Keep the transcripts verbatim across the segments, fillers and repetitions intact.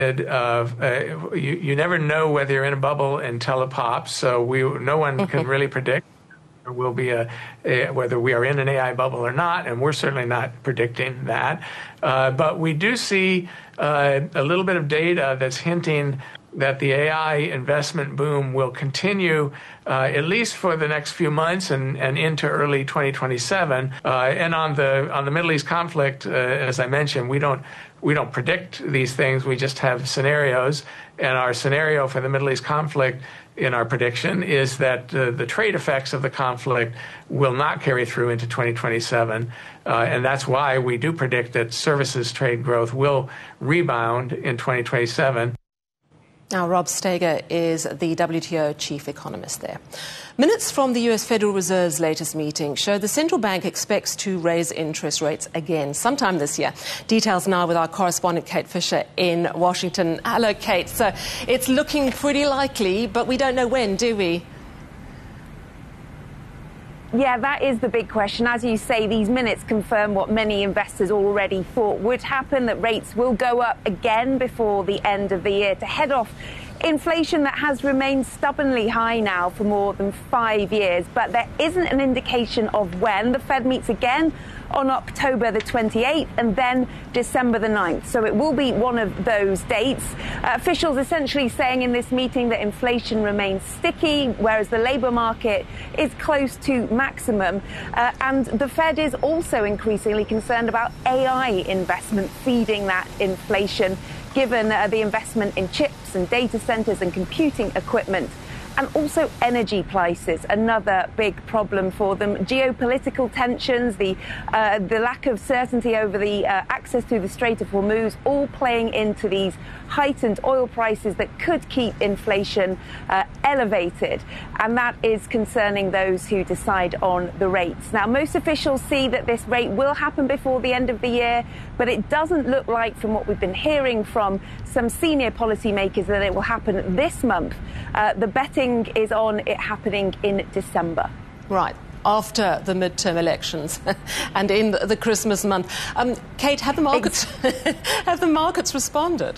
Uh, uh, you, you never know whether you're in a bubble until it pops, so we no one can really predict there will be a, a whether we are in an A I bubble or not, and we're certainly not predicting that. Uh, but we do see uh, a little bit of data that's hinting that the A I investment boom will continue uh, at least for the next few months and, and into early twenty twenty-seven. Uh, and on the on the Middle East conflict, uh, as I mentioned, we don't we don't predict these things. We just have scenarios, and our scenario for the Middle East conflict in our prediction is that uh, the trade effects of the conflict will not carry through into twenty twenty-seven. Uh, and that's why we do predict that services trade growth will rebound in twenty twenty-seven. Now, Rob Steger is the W T O chief economist there. Minutes from the U S Federal Reserve's latest meeting show the central bank expects to raise interest rates again sometime this year. Details now with our correspondent Kate Fisher in Washington. Hello, Kate. So it's looking pretty likely, but we don't know when, do we? Yeah, that is the big question. As you say, these minutes confirm what many investors already thought would happen, that rates will go up again before the end of the year to head off inflation that has remained stubbornly high now for more than five years. But there isn't an indication of when. The Fed meets again on October the twenty-eighth and then December the ninth. So it will be one of those dates. Uh, officials essentially saying in this meeting that inflation remains sticky, whereas the labour market is close to maximum. Uh, and the Fed is also increasingly concerned about A I investment feeding that inflation, given uh, the investment in chips and data centres and computing equipment. And also energy prices, another big problem for them. Geopolitical tensions, the uh, the lack of certainty over the uh, access through the Strait of Hormuz, all playing into these heightened oil prices that could keep inflation uh, elevated. And that is concerning those who decide on the rates. Now, most officials see that this rate will happen before the end of the year, but it doesn't look like, from what we've been hearing from some senior policymakers, that it will happen this month. Uh, the betting is on it happening in December. Right. After the midterm elections and in the Christmas month. Um, Kate, have the markets have the markets responded?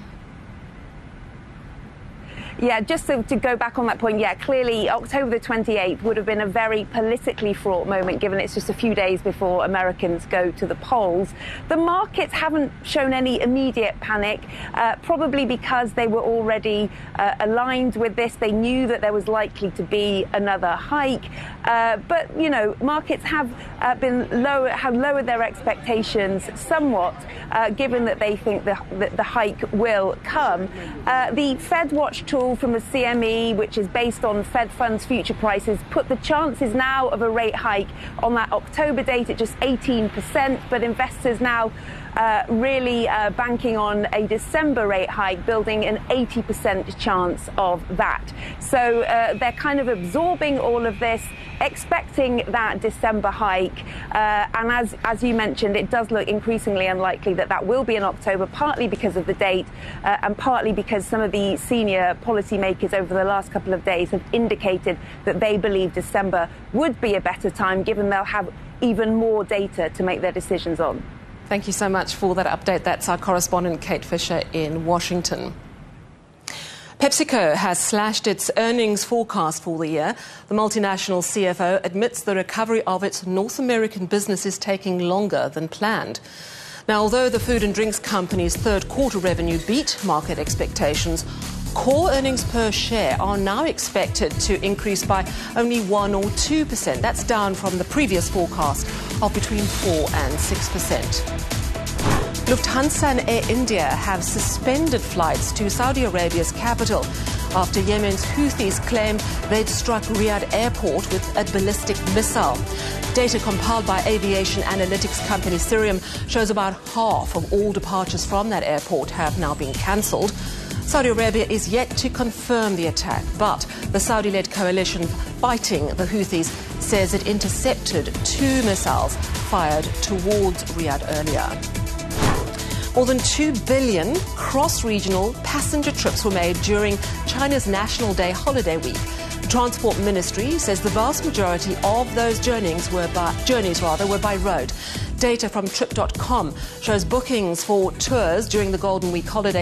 Yeah, just to, to go back on that point, yeah, clearly October the twenty-eighth would have been a very politically fraught moment, given it's just a few days before Americans go to the polls. The markets haven't shown any immediate panic, uh, probably because they were already uh, aligned with this. They knew that there was likely to be another hike. Uh, but, you know, markets have uh, been lower, have lowered their expectations somewhat, uh, given that they think the, that the hike will come. Uh, the Fed Watch tool from the C M E, which is based on Fed funds future prices, put the chances now of a rate hike on that October date at just eighteen percent, but investors now uh, really uh, banking on a December rate hike, building an eighty percent chance of that. So uh, they're kind of absorbing all of this, expecting that December hike. Uh, and as, as you mentioned, it does look increasingly unlikely that that will be in October, partly because of the date uh, and partly because some of the senior policymakers over the last couple of days have indicated that they believe December would be a better time, given they'll have even more data to make their decisions on. Thank you so much for that update. That's our correspondent Kate Fisher in Washington. PepsiCo has slashed its earnings forecast for the year. The multinational C F O admits the recovery of its North American business is taking longer than planned. Now, although the food and drinks company's third quarter revenue beat market expectations, core earnings per share are now expected to increase by only one or two percent. That's down from the previous forecast of between four and six percent. Lufthansa and Air India have suspended flights to Saudi Arabia's capital after Yemen's Houthis claimed they'd struck Riyadh airport with a ballistic missile. Data compiled by aviation analytics company Cirium shows about half of all departures from that airport have now been cancelled. Saudi Arabia is yet to confirm the attack, but the Saudi-led coalition fighting the Houthis says it intercepted two missiles fired towards Riyadh earlier. More than two billion cross-regional passenger trips were made during China's National Day holiday week. The Transport Ministry says the vast majority of those journeys were by, journeys rather, were by road. Data from trip dot com shows bookings for tours during the Golden Week holiday